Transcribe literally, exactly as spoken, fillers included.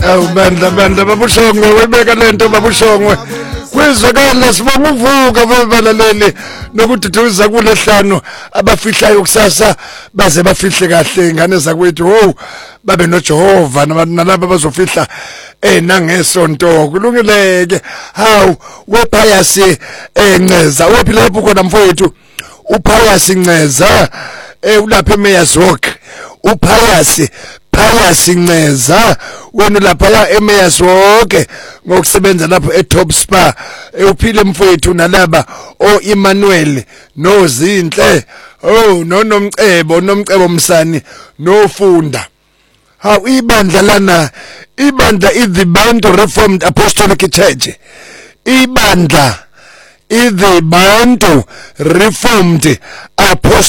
Awu bandla bandla babushongwe webeka lento babushongwe. Kwezakala sibonga uvuka babalaleli nokududuza kulehlano abafihlayo kusasa baze bafihle kahle ingane zakwethu ho babe noJehova nalabo bazofihla eh nangesonto kulungileke hawu wephayasi enceza wephi lapho khona mfowethu uphayasi nceza eh ulapha eMeyazok uphayasi phayasi nceza wena lapha ya eMeyazok ngokusebenza lapho eTop Spa uphile mfowethu nalaba o Emmanuel nozinhle oh nonomcebo nomcebo msani nofunda hawu ibandla lana ibandla iThe Bantu Reformed Apostolic Church ibandla iThe Bantu Reformed Apostolic